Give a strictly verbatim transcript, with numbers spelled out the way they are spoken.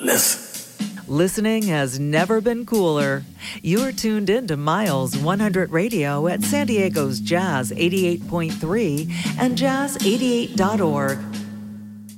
Listen. Listening has never been cooler. You're tuned in to Miles one hundred Radio at San Diego's Jazz eighty-eight point three and jazz eighty-eight dot org.